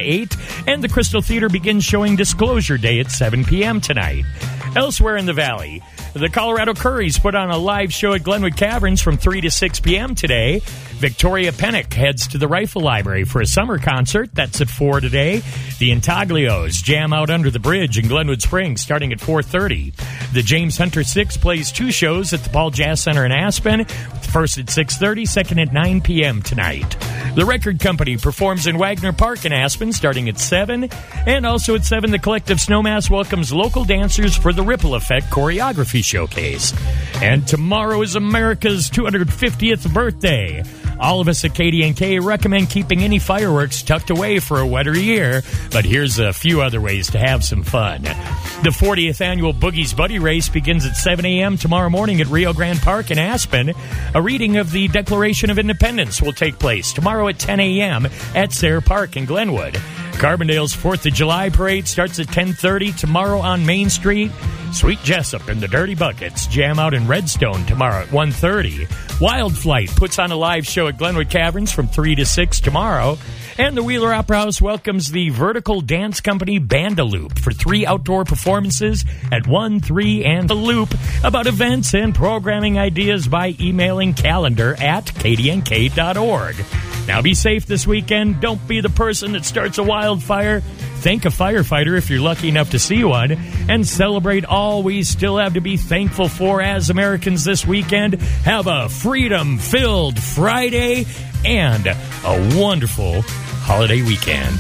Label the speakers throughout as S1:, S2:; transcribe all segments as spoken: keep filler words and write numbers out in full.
S1: eight. And the Crystal Theater begins showing Disclosure Day at seven p.m. tonight. Elsewhere in the Valley, the Colorado Curries put on a live show at Glenwood Caverns from three to six p.m. today. Victoria Pennock heads to the Rifle Library for a summer concert. That's at four today. The Intaglios jam out under the bridge in Glenwood Springs starting at four thirty. The James Hunter Six plays two shows at the Paul Jazz Center in Aspen. First at six thirty, second at nine p.m. tonight. The Record Company performs in Wagner Park in Aspen starting at seven. And also at seven, the Collective Snowmass welcomes local dancers for the Ripple Effect Choreography Showcase. And tomorrow is America's two hundred fiftieth birthday. All of us at K D N K recommend keeping any fireworks tucked away for a wetter year, but here's a few other ways to have some fun. The fortieth annual Boogie's Buddy Race begins at seven a.m. tomorrow morning at Rio Grande Park in Aspen. A reading of the Declaration of Independence will take place tomorrow at ten a.m. at Sayre Park in Glenwood. Carbondale's fourth of July Parade starts at ten thirty tomorrow on Main Street. Sweet Jessup and the Dirty Buckets jam out in Redstone tomorrow at one thirty. Wild Flight puts on a live show at Glenwood Caverns from three to six tomorrow. And the Wheeler Opera House welcomes the Vertical Dance Company Bandaloop for three outdoor performances at one, three, and the Loop about events and programming ideas by emailing calendar at k d n k dot org. Now be safe this weekend. Don't be the person that starts a wildfire. Thank a firefighter if you're lucky enough to see one. And celebrate all we still have to be thankful for as Americans this weekend. Have a freedom-filled Friday and a wonderful holiday weekend.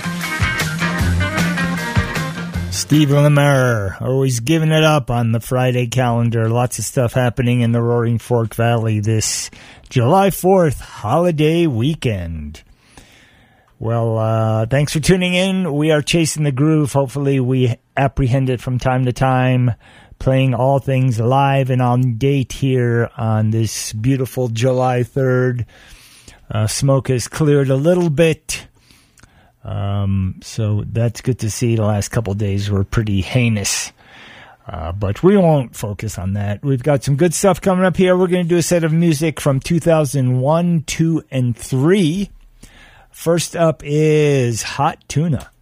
S2: Steve Lemire, always giving it up on the Friday calendar. Lots of stuff happening in the Roaring Fork Valley this July fourth holiday weekend. Well, uh, thanks for tuning in. We are chasing the groove. Hopefully we apprehend it from time to time, playing all things live and on date here on this beautiful July third. Uh, smoke has cleared a little bit. Um, so that's good to see. The last couple of days were pretty heinous. Uh, but we won't focus on that. We've got some good stuff coming up here. We're going to do a set of music from two thousand one, two, and three. First up is Hot Tuna.